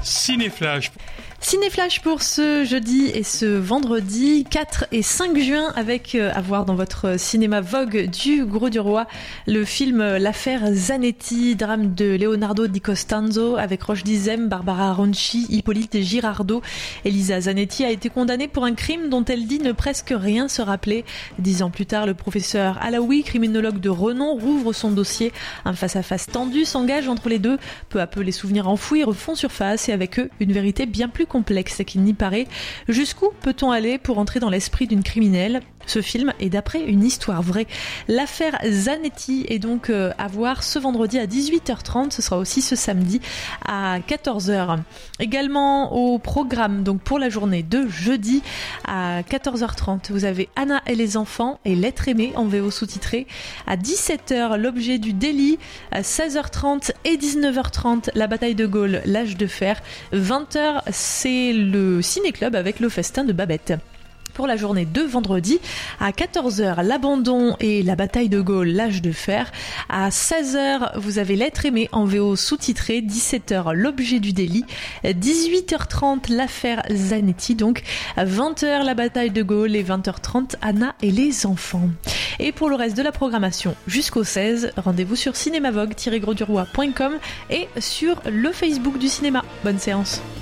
Cinéflash. Cinéflash pour ce jeudi et ce vendredi 4 et 5 juin avec à voir dans votre cinéma Vogue du Gros du Roi le film L'affaire Zanetti, drame de Leonardo Di Costanzo avec Roche Dizem, Barbara Ronchi, Hippolyte Girardot. Elisa Zanetti a été condamnée pour un crime dont elle dit ne presque rien se rappeler. 10 ans plus tard, le professeur Alaoui, criminologue de renom, rouvre son dossier. Un face-à-face tendu s'engage entre les deux. Peu à peu, les souvenirs enfouis refont surface et avec eux, une vérité bien plus complexe qu'il n'y paraît. Jusqu'où peut-on aller pour entrer dans l'esprit d'une criminelle ? Ce film est d'après une histoire vraie. L'affaire Zanetti est donc à voir ce vendredi à 18h30. Ce sera aussi ce samedi à 14h. Également au programme, donc pour la journée de jeudi à 14h30, vous avez Anna et les enfants et L'être aimé en VO sous-titré. À 17h, L'objet du délit. À 16h30 et 19h30, La bataille de Gaulle, l'âge de fer. 20h, c'est le ciné-club avec le festin de Babette. Pour la journée de vendredi, à 14h, L'abandon et La bataille de Gaulle, l'âge de fer. À 16h, vous avez L'être aimé en VO sous-titré. 17h, L'objet du délit. 18h30, L'affaire Zanetti. Donc, à 20h, La bataille de Gaulle et 20h30, Anna et les enfants. Et pour le reste de la programmation jusqu'au 16, rendez-vous sur cinémavogue-grosdurroi.com et sur le Facebook du cinéma. Bonne séance.